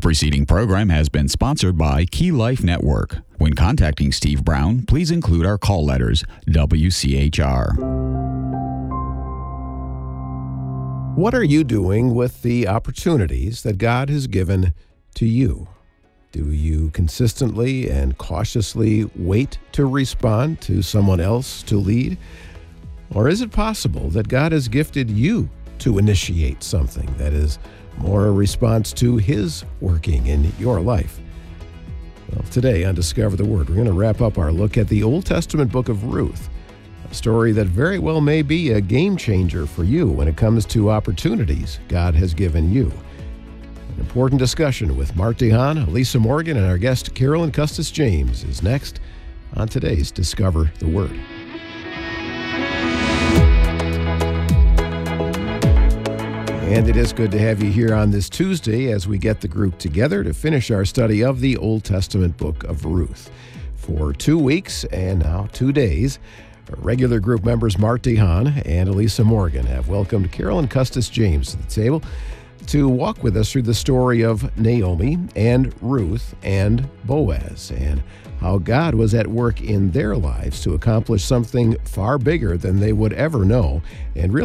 preceding program has been sponsored by Key Life Network. When contacting Steve Brown, please include our call letters, WCHR. What are you doing with the opportunities that God has given to you? Do you consistently and cautiously wait to respond to someone else to lead? Or is it possible that God has gifted you to initiate something that is more a response to His working in your life? Well, today on Discover the Word, we're going to wrap up our look at the Old Testament book of Ruth, a story that very well may be a game changer for you when it comes to opportunities God has given you. An important discussion with Mart DeHaan, Elisa Morgan, and our guest Carolyn Custis James is next on today's Discover the Word. And it is good to have you here on this Tuesday as we get the group together to finish our study of the Old Testament book of Ruth. For 2 weeks and now 2 days, our regular group members Mart DeHaan and Elisa Morgan have welcomed Carolyn Custis James to the table to walk with us through the story of Naomi and Ruth and Boaz and how God was at work in their lives to accomplish something far bigger than they would ever know and really